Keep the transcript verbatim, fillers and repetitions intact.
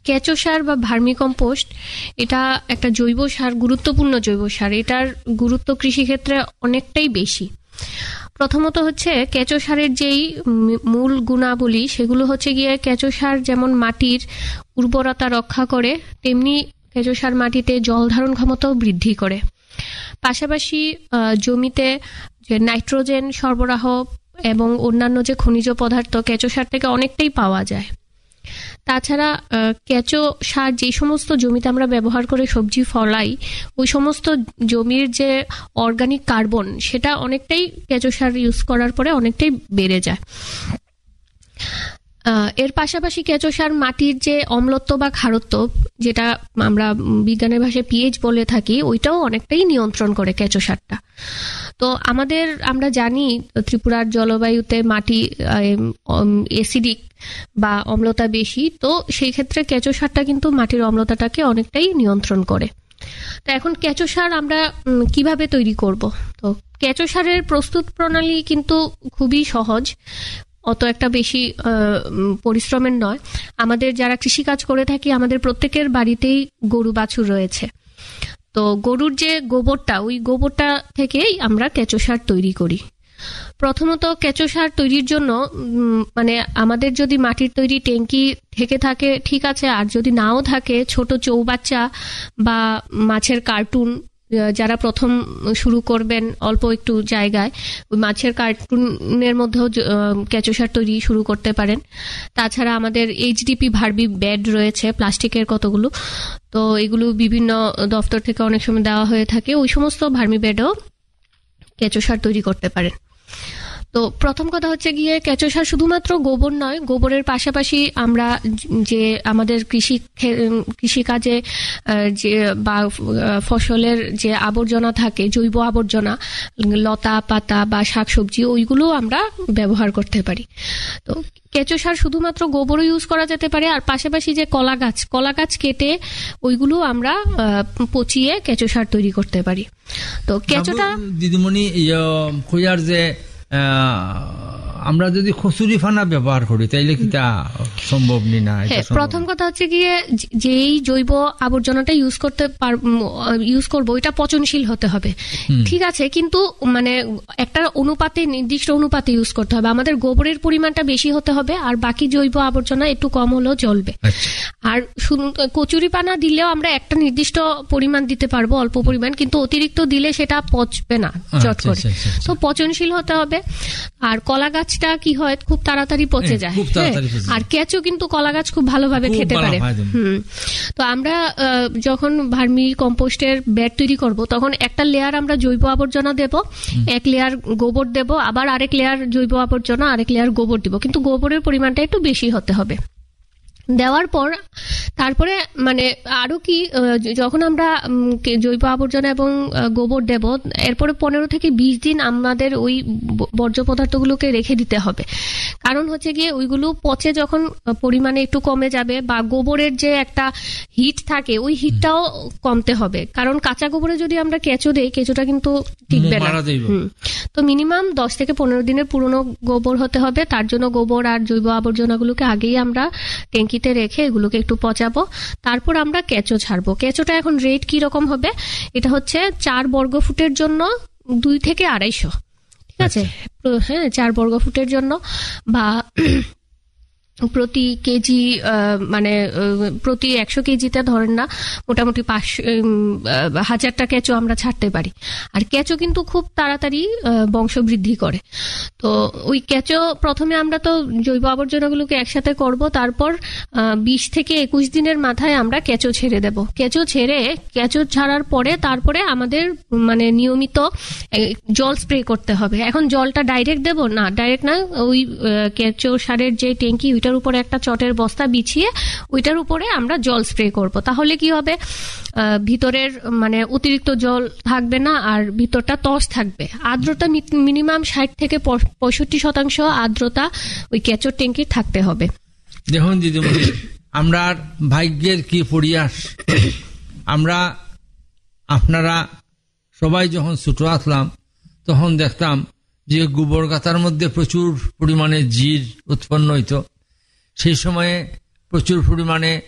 কেঁচো সার বা vermi compost এটা একটা জৈব সার, গুরুত্বপূর্ণ জৈব সার। এটার গুরুত্ব কৃষিক্ষেত্রে অনেকটাই বেশি। প্রথমত হচ্ছে কেঁচো সারের যেই মূল গুণাবলী সেগুলো হচ্ছে গিয়ে কেঁচো সার যেমন মাটির উর্বরতা রক্ষা করে, তেমনি কেঁচো সার মাটিতে জল ধারণ ক্ষমতাও বৃদ্ধি করে। পাশাপাশি জমিতে যে নাইট্রোজেন সরবরাহ এবং অন্যান্য যে খনিজ পদার্থ কেঁচো সার থেকে অনেকটাই পাওয়া যায়। তাছাড়া কেঁচো সার যে সমস্ত জমিতে আমরা ব্যবহার করে সবজি ফলাই, ওই সমস্ত জমির যে অর্গানিক কার্বন সেটা অনেকটাই কেঁচো সার ইউজ করার পরে অনেকটাই বেড়ে যায়। এর পাশাপাশি কেঁচো সার মাটির যে অম্লত্ব বা ক্ষারত্ব, যেটা আমরা বিজ্ঞানের ভাষায় পিএইচ বলে থাকি, ওইটাও অনেকটাই নিয়ন্ত্রণ করে কেঁচো সারটা। তো আমাদের আমরা জানি ত্রিপুরার জলবায়ুতে মাটি অ্যাসিডিক বা অম্লতা বেশি, তো সেই ক্ষেত্রে কেঁচো সারটা কিন্তু মাটির অম্লতাটাকে অনেকটাই নিয়ন্ত্রণ করে। তো এখন কেঁচো সার আমরা কিভাবে তৈরি করব? তো কেঁচো সারের প্রস্তুত প্রণালী কিন্তু খুবই সহজ, অত একটা বেশি পরিশ্রমের নয়। আমাদের যারা কৃষিকাজ করে থাকি আমাদের প্রত্যেকের বাড়িতেই গরু বাছুর রয়েছে। তো গরুর যে গোবরটা, ওই গোবরটা থেকেই আমরা কেঁচো সার তৈরি করি। প্রথমত কেঁচো সার তৈরির জন্য মানে আমাদের যদি মাটির তৈরি ট্যাঙ্কি থেকে থাকে ঠিক আছে, আর যদি নাও থাকে ছোট চৌবাচ্চা বা মাছের কার্টুন, যারা প্রথম শুরু করবেন অল্প একটু জায়গায়, ওই মাছের কার্টুনের মধ্যেও কেঁচো সার তৈরি শুরু করতে পারেন। তাছাড়া আমাদের এইচডিপি ভার্মি বেড রয়েছে প্লাস্টিকের কতগুলো, তো এগুলো বিভিন্ন দপ্তর থেকে অনেক সময় দেওয়া হয়ে থাকে, ওই সমস্ত ভার্মি বেডও কেঁচো সার তৈরি করতে পারেন। তো প্রথম কথা হচ্ছে গিয়ে কেঁচো সার শুধুমাত্র গোবর নয়, গোবরের পাশাপাশি আমরা যে আমাদের কৃষি কৃষিকাজে যে বা ফসলের যে আবর্জনা থাকে, জৈব আবর্জনা, লতা পাতা বা শাকসবজি, ওইগুলো আমরা ব্যবহার করতে পারি। তো কেঁচো সার শুধুমাত্র গোবরও ইউজ করা যেতে পারে, আর পাশাপাশি যে কলা গাছ কলা গাছ কেটে ওইগুলো আমরা পচিয়ে কেঁচো সার তৈরি করতে পারি। তো কেঁচোটা দিদিমণি খোঁজার যে আমরা যদি খসুরি ফানা ব্যবহার করি তাইলে কি তা সম্ভব না? প্রথম কথা হচ্ছে গিয়ে যেই জৈব আবর্জনাটা ইউজ করতে ইউজ করবো ওইটা পচনশীল হতে হবে, ঠিক আছে, কিন্তু মানে একটা অনুপাতে, নির্দিষ্ট অনুপাতে ইউজ করতে হবে। আমাদের গোবরের পরিমাণটা বেশি হতে হবে, আর বাকি জৈব আবর্জনা একটু কম হলেও চলবে। আর কচুরি পানা দিলেও আমরা একটা নির্দিষ্ট পরিমাণ দিতে পারবো, অল্প পরিমাণ, কিন্তু অতিরিক্ত দিলে সেটা পচবে না চট করে। তো পচনশীল হতে হবে। আর কলা গাছটা কি হয়, খুব তাড়াতাড়ি পচে যায়, আর কেঁচো কিন্তু কলা গাছ খুব ভালোভাবে খেতে পারে। হুম তো আমরা যখন ভার্মি কম্পোস্টের বেড তৈরি করব তখন একটা লেয়ার আমরা জৈব আবর্জনা দেব, এক লেয়ার গোবর দেব, আবার আরেক লেয়ার জৈব আবর্জনা, আরেক লেয়ার গোবর দিব, কিন্তু গোবরের পরিমাণটা একটু বেশি হতে হবে। দেওয়ার পর তারপরে মানে আরো কি, যখন আমরা জৈব আবর্জনা এবং গোবর দেব, এরপরে পনেরো থেকে বিশ দিন আমাদের ওই বর্জ্য পদার্থগুলোকে রেখে দিতে হবে। কারণ হচ্ছে গিয়ে ওইগুলো পচে যখন পরিমাণে একটু কমে যাবে, বা গোবরের যে একটা হিট থাকে ওই হিটটাও কমতে হবে। কারণ কাঁচা গোবরে যদি আমরা কেঁচো দেই, কেঁচোটা কিন্তু টিকবে না। তো মিনিমাম দশ থেকে পনেরো দিনের পুরনো গোবর হতে হবে। তার জন্য গোবর আর জৈব আবর্জনাগুলোকে আগেই আমরা ট্যাঙ্কিতে রেখে এগুলোকে একটু পচাবো, তারপর আমরা কেঁচো ছাড়বো। কেঁচোটা এখন রেট কি রকম হবে, এটা হচ্ছে চার বর্গ ফুটের জন্য দুই থেকে আড়াইশো, ঠিক আছে, হ্যাঁ, চার বর্গ ফুটের জন্য, বা প্রতি কেজি মানে প্রতি একশো কেজিতে ধরেন না, মোটামুটি পাঁচশো হাজারটা কেঁচো আমরা ছাড়তে পারি। আর কেঁচো কিন্তু খুব তাড়াতাড়ি বংশবৃদ্ধি করে। তো ওই কেঁচো প্রথমে আমরা তো জৈব আবর্জনাগুলোকে একসাথে করব, তারপর বিশ থেকে একুশ দিনের মাথায় আমরা কেঁচো ছেড়ে দেব। কেঁচো ছেড়ে কেঁচো ছাড়ার পরে তারপরে আমাদের মানে নিয়মিত জল স্প্রে করতে হবে। এখন জলটা ডাইরেক্ট দেব না, ডাইরেক্ট না, ওই কেঁচো সারের যে ট্যাঙ্কি ওইটার উপরে একটা চটের বস্তা বিছিয়ে ওইটার উপরে আমরা জল স্প্রে করব। তাহলে কি হবে, ভিতরের মানে অতিরিক্ত জল থাকবে না, আর ভিতরটা তস থাকবে। আর্দ্রতা মিনিমাম ষাট থেকে পঁয়ষট্টি শতাংশ আর্দ্রতা ওই কেঁচোর ট্যাঙ্কির থাকতে হবে। দেখুন দিদিমণি, আমরা ভাগ্যের কি পরিয়াস, আমরা আপনারা সবাই যখন ছোট আসলাম তখন দেখতাম যে গোবর গাতার মধ্যে প্রচুর পরিমাণে জির উৎপন্ন হইত। সেই সময়ে প্রচুর পরিমাণে